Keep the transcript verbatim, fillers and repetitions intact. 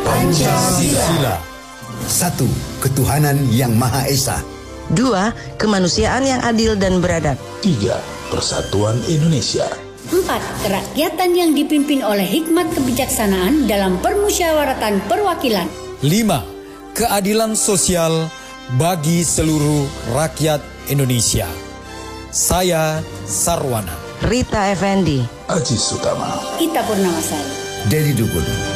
Pancasila. Satu, ketuhanan yang Maha Esa. Dua, kemanusiaan yang adil dan beradab. Tiga, persatuan Indonesia. Empat, kerakyatan yang dipimpin oleh hikmat kebijaksanaan dalam permusyawaratan perwakilan. Lima, keadilan sosial bagi seluruh rakyat Indonesia. Saya Sarwana. Rita Effendi. Aziz Utama. Ita Purnamasari. Dedi Dukun.